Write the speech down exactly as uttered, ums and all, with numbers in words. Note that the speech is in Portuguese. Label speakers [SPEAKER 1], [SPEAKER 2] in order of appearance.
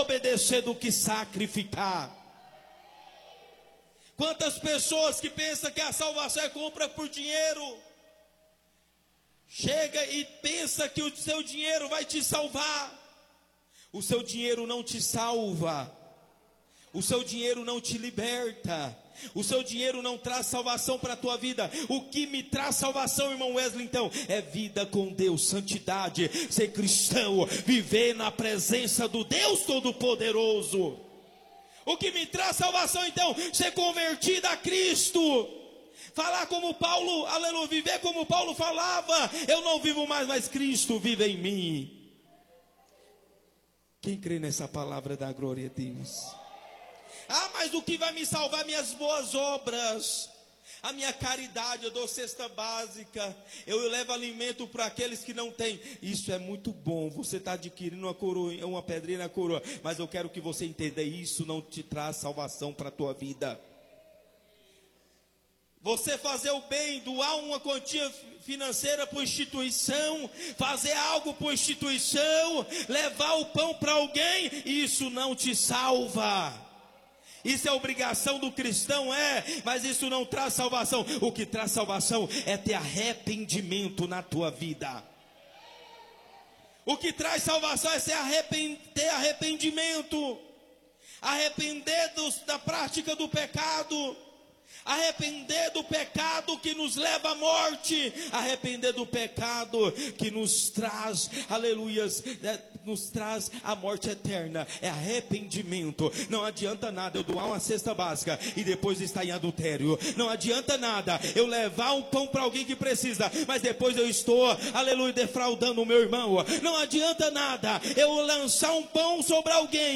[SPEAKER 1] obedecer do que sacrificar. Quantas pessoas que pensam que a salvação é compra por dinheiro, chega e pensa que o seu dinheiro vai te salvar. O seu dinheiro não te salva, o seu dinheiro não te liberta, o seu dinheiro não traz salvação para a tua vida. O que me traz salvação, irmão Wesley, então, é vida com Deus, santidade, ser cristão, viver na presença do Deus Todo-Poderoso. O que me traz salvação, então, ser convertido a Cristo, falar como Paulo, aleluia, viver como Paulo falava: eu não vivo mais, mas Cristo vive em mim. Quem crê nessa palavra dá glória a Deus. Ah, mas o que vai me salvar? Minhas boas obras, a minha caridade. Eu dou cesta básica, eu levo alimento para aqueles que não têm. Isso é muito bom, você está adquirindo uma coroa, uma pedrinha na coroa, mas eu quero que você entenda: isso não te traz salvação para a tua vida. Você fazer o bem, doar uma quantia financeira para a instituição, fazer algo para a instituição, levar o pão para alguém, isso não te salva. Isso é obrigação do cristão, é, mas isso não traz salvação. O que traz salvação é ter arrependimento na tua vida. O que traz salvação é ser arrepend, ter arrependimento, arrepender dos, da prática do pecado, arrepender do pecado que nos leva à morte, arrepender do pecado que nos traz, aleluias, nos traz a morte eterna. É arrependimento. Não adianta nada eu doar uma cesta básica e depois estar em adultério. Não adianta nada eu levar um pão para alguém que precisa, mas depois eu estou, aleluia, defraudando o meu irmão. Não adianta nada eu lançar um pão sobre alguém